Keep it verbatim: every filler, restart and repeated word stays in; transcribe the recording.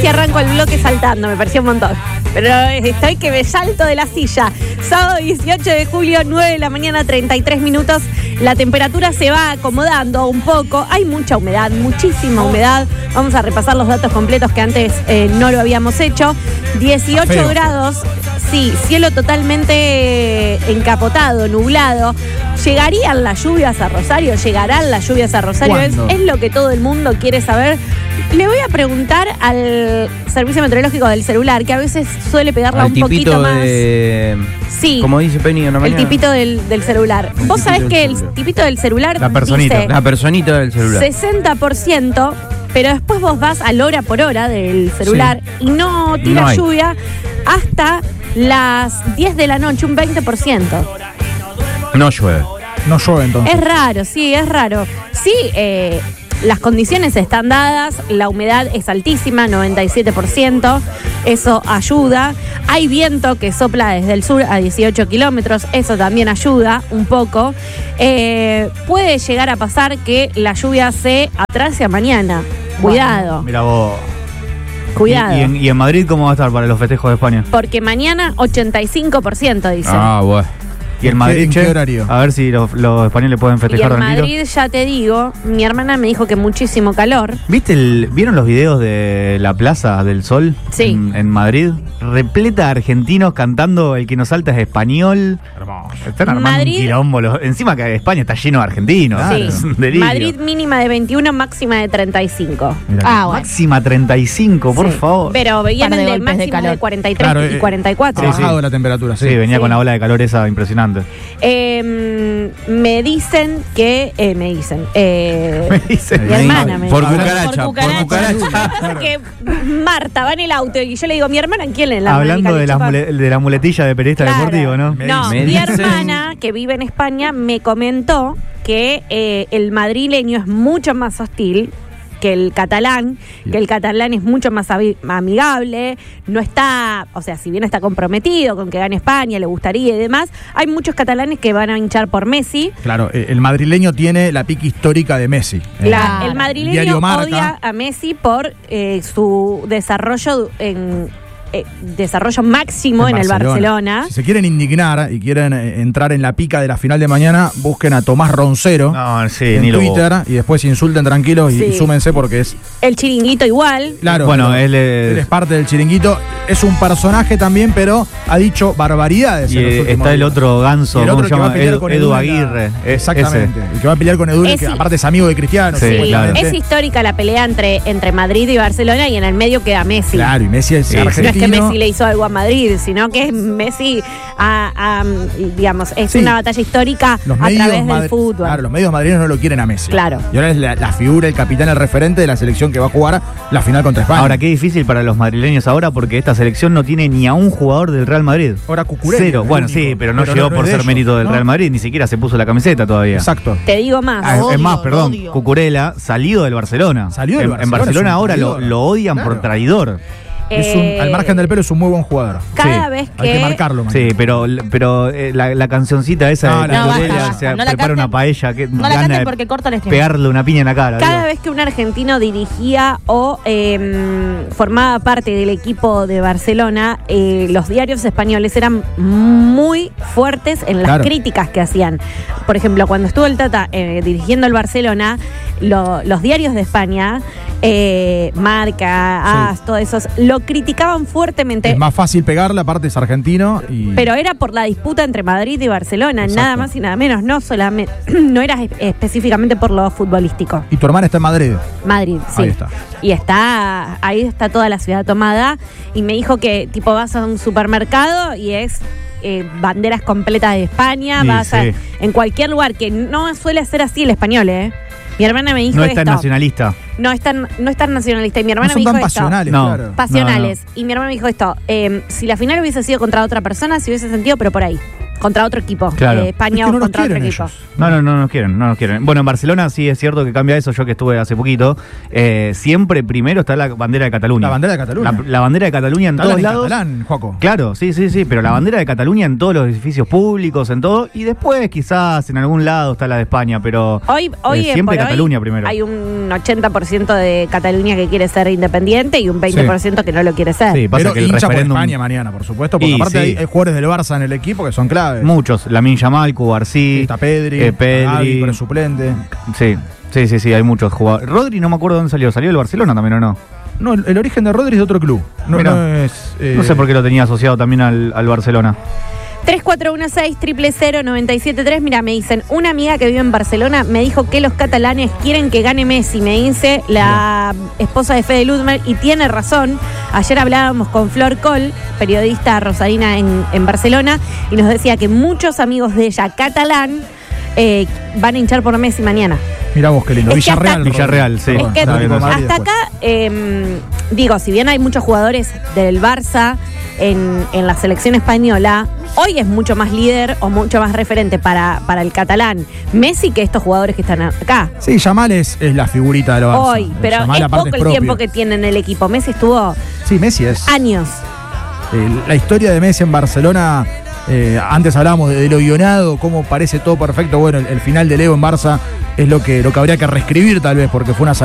si arranco el bloque saltando, me pareció un montón. Pero estoy que me salto de la silla. Sábado dieciocho de julio, nueve de la mañana, treinta y tres minutos. La temperatura se va acomodando un poco. Hay mucha humedad, muchísima humedad. Vamos a repasar los datos completos que antes eh, no lo habíamos hecho. dieciocho Feo. grados, sí, cielo totalmente encapotado, nublado. ¿Llegarían las lluvias a Rosario? ¿Llegarán las lluvias a Rosario? Es, ¿Cuándo? es lo que todo el mundo quiere saber. Le voy a preguntar al Servicio Meteorológico del celular, que a veces suele pegarla Al un tipito poquito más. de... Sí. Como dice Penny en la El mañana. tipito del, del celular. El Vos tipito sabés del que el celular. tipito del celular La personita. dice La personita del celular. sesenta por ciento, pero después vos vas al hora por hora del celular y no tira No hay. lluvia hasta las diez de la noche, un veinte por ciento. No llueve. No llueve entonces. Es raro, sí, es raro. Sí, eh, las condiciones están dadas, la humedad es altísima, noventa y siete por ciento, eso ayuda. Hay viento que sopla desde el sur a dieciocho kilómetros, eso también ayuda un poco. Eh, puede llegar a pasar que la lluvia se atrase a mañana. Cuidado, Mira vos. cuidado. ¿Y, y, en, ¿Y en Madrid cómo va a estar para los festejos de España? Porque mañana ochenta y cinco por ciento dice. Ah, bueno. ¿Y en ¿En Madrid, qué- en che? qué horario? A ver si los, los españoles pueden Y festejar en tranquilo. Madrid, ya te digo, mi hermana me dijo que muchísimo calor. ¿Viste el, ¿Vieron los videos de la Plaza del Sol? Sí. En, en Madrid. Repleta de argentinos cantando El que nos salta es español. Hermoso. Están armando Madrid- un quilombo. los- Encima que España está lleno de argentinos. Sí. Es un delirio. Madrid mínima de veintiuno, máxima de treinta y cinco. Mirá que- Ah, bueno. Máxima treinta y cinco, por Sí. favor. Pero veían Par de el de golpes de máxima de, calor. cuarenta y tres Claro, y eh, cuarenta y Ha cuatro. sí. bajado la temperatura, sí. Sí, venía Sí. con la ola de calor esa impresionante. Eh, me dicen que... eh, me dicen... eh, Me dice. mi hermana me Por dice. cucaracha, Por por cucaracha. cucaracha. Pasa que Marta va en el auto y yo le digo, mi hermana, ¿quién es la Hablando Mónica de, las Lechupa? mule- de la muletilla de periodista Claro. deportivo, ¿no? Me No, Me mi dicen- hermana, que vive en España, me comentó que eh, el madrileño es mucho más hostil que el catalán, que el catalán es mucho más abi- amigable, no está, o sea, si bien está comprometido con que gane España, le gustaría y demás, hay muchos catalanes que van a hinchar por Messi. Claro, eh, el madrileño tiene la pique histórica de Messi. Eh, La- Claro. el madrileño Diario Marca. odia a Messi por eh, su desarrollo en eh, desarrollo máximo en, el Barcelona. Si se quieren indignar y quieren eh, entrar en la pica de la final de mañana, busquen a Tomás Roncero No, sí, en ni lo. Twitter y después insulten tranquilos y, Sí. y súmense porque es... El chiringuito igual. Claro, Bueno, pero él es- él es parte del chiringuito. Es un personaje también, pero ha dicho barbaridades. Y en los eh, últimos está el días. otro ganso, Y el ¿cómo otro se que va a llama? pelear Edu, con Edu en la- Aguirre. eh, Exactamente. ese. El que va a pelear con Edu, Es- que aparte es amigo de Cristiano. Sí, Sí, claro. es histórica la pelea entre, entre Madrid y Barcelona y en el medio queda Messi. Claro, y Messi es Sí, sí. No es argentino. que Messi le hizo algo a Madrid, sino que Messi, a- a- digamos, es Sí. una batalla histórica Los a medios través del madri- fútbol. Claro, los medios madrileños no lo quieren a Messi. Claro. Y ahora es la, la figura, el capitán, el referente de la selección que va a jugar la final contra España. Ahora, qué difícil para los madrileños ahora porque esta selección no tiene ni a un jugador del Real Madrid. Ahora Cucurella, Cero. el Bueno, único. sí, pero no Pero llegó no es por de ser ellos, mérito del ¿no? Real Madrid, ni siquiera se puso la camiseta todavía. Exacto. Te digo más. Ah, Lo es más, odio, perdón, lo odio. Cucurella salido del Barcelona. Salió del en, Barcelona, en Barcelona es un ahora lo, traidor. lo odian Claro. por traidor. Es un- Eh, al margen del pelo es un muy buen jugador. Cada Sí, vez Hay que que... marcarlo, man. Sí, pero, pero eh, la, la cancioncita esa No, de no, Cucurella, basta, o sea, basta. No la prepara una canten. paella, que No la gana canten de porque corta el stream. pegarle una piña en la cara. Cada digo. vez que un argentino dirigía o eh, formaba parte del equipo de Barcelona, eh, los diarios españoles eran muy fuertes en las Claro. críticas que hacían. Por ejemplo, cuando estuvo el Tata eh, dirigiendo el Barcelona, lo- los diarios de España, eh, Marca, AS, todos esos, lo criticaban fuertemente. Es más fácil pegarle, aparte es argentino. Y... Pero era por la disputa entre Madrid y Barcelona, Exacto. nada más y nada menos, no solamente, no era es- específicamente por lo futbolístico. Y tu hermana está en Madrid. Madrid, sí. Ahí está. Y está, ahí está toda la ciudad tomada. Y me dijo que tipo vas a un supermercado y es eh, banderas completas de España, Sí, vas a- sí. en cualquier lugar, que no suele ser así el español, ¿eh? Mi hermana me dijo No es tan esto. nacionalista. No es tan, no es tan nacionalista. Y mi No hermana son me dijo tan esto. pasionales, No. claro. Pasionales. Y mi hermana me dijo esto, eh, si la final hubiese sido contra otra persona, si hubiese sentido, pero por ahí. Contra otro equipo. Claro. Eh, España Es que no o los contra otro quieren equipo. ellos. No, no, no nos quieren, no nos quieren. Bueno, en Barcelona sí es cierto que cambia eso, yo que estuve hace poquito. Eh, siempre primero está la bandera de Cataluña. La bandera de Cataluña. La, la bandera de Cataluña en Hablan todos en lados. catalán, Joaco. Claro, sí, sí, sí, pero la bandera de Cataluña en todos los edificios públicos, en todo, y después quizás en algún lado está la de España, pero Hoy, hoy eh, eh, siempre por hoy Cataluña primero. hay un un ochenta por ciento de Cataluña que quiere ser independiente y un veinte por ciento que no lo quiere ser. Sí, pasa Pero que el hincha por referéndum. España mañana, por supuesto, porque Y, aparte sí. hay, hay jugadores del Barça en el equipo que son claves. Muchos. Lamine Yamal, Cubarsí. Está Pedri, eh, Pedri. Gavi, pero suplente. Sí, sí, sí, sí, hay muchos jugadores. Rodri, no me acuerdo dónde salió. ¿Salió del Barcelona también o no? No, el, el origen de Rodri es de otro club. No, Mirá. no es. eh, No sé por qué lo tenía asociado también al, al Barcelona. tres cuatro uno seis, cero cero cero, nueve siete tres. Mira, me dicen, una amiga que vive en Barcelona me dijo que los catalanes quieren que gane Messi. Me dice la esposa de Fede Ludmer y tiene razón. Ayer hablábamos con Flor Col, periodista rosarina en, en Barcelona, y nos decía que muchos amigos de ella catalán eh, van a hinchar por Messi mañana. Mirá vos qué lindo. Es que hasta- Villarreal. Villarreal, sí. Es que Está bien, Madrid hasta después. acá, eh, digo, si bien hay muchos jugadores del Barça en, en la selección española, hoy es mucho más líder o mucho más referente para, para el catalán Messi que estos jugadores que están acá. Sí, Yamal es, es la figurita del Barça. Hoy, pero Yamal es aparte poco el propio. tiempo que tiene en el equipo. Messi estuvo Sí, Messi es. años. Eh, la historia de Messi en Barcelona, eh, antes hablábamos de, de lo guionado, cómo parece todo perfecto. Bueno, el, el final de Leo en Barça es lo que, lo que habría que reescribir tal vez, porque fue una